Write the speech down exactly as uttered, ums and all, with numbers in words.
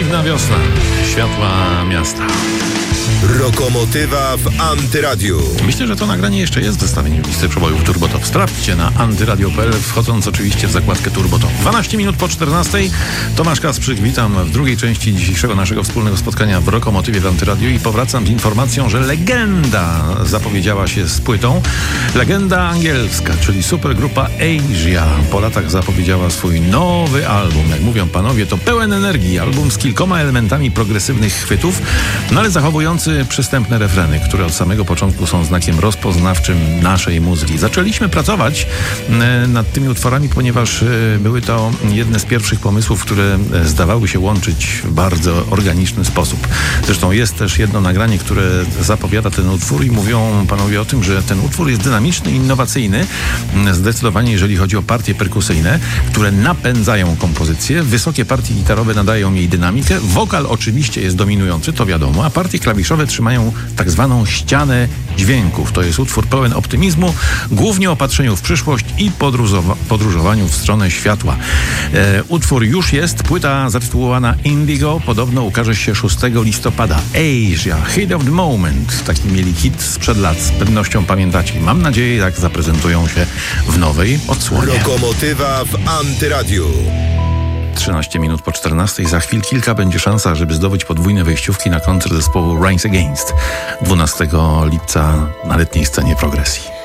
Pozytywna wiosna. Światła miasta. Rokomotywa w Antyradiu. Myślę, że to nagranie jeszcze jest w zestawieniu listy przebojów Turbotop. Sprawdźcie na antyradio kropka p l, wchodząc oczywiście w zakładkę Turbotop. dwanaście minut po czternastej. Tomasz Kasprzyk, witam w drugiej części dzisiejszego naszego wspólnego spotkania w Rokomotywie w Antyradiu i powracam z informacją, że legenda zapowiedziała się z płytą. Legenda angielska, czyli supergrupa Asia, po latach zapowiedziała swój nowy album. Jak mówią panowie, to pełen energii. Album z kilkoma elementami progresywnych chwytów, no ale zachowujący przystępne refreny, które od samego początku są znakiem rozpoznawczym naszej muzyki. Zaczęliśmy pracować e, nad tymi utworami, ponieważ e, były to jedne z pierwszych pomysłów, które e, zdawały się łączyć w bardzo organiczny sposób. Zresztą jest też jedno nagranie, które zapowiada ten utwór i mówią panowie o tym, że ten utwór jest dynamiczny i innowacyjny. Zdecydowanie, jeżeli chodzi o partie perkusyjne, które napędzają kompozycję. Wysokie partie gitarowe nadają jej dynamikę. Wokal oczywiście jest dominujący, to wiadomo, a partie klawiszowe trzymają tak zwaną ścianę dźwięków. To jest utwór pełen optymizmu, głównie o patrzeniu w przyszłość i podróżowa- podróżowaniu w stronę światła. E, utwór już jest. Płyta zatytułowana Indigo podobno ukaże się szóstego listopada. Asia, Hit of the Moment. Taki mieli hit sprzed lat. Z pewnością pamiętacie. Mam nadzieję, jak zaprezentują się w nowej odsłonie. Rokomotywa w Antyradiu. trzynaście minut po czternastej. Za chwil kilka będzie szansa, żeby zdobyć podwójne wejściówki na koncert zespołu Rise Against dwunastego lipca na letniej scenie Progresji.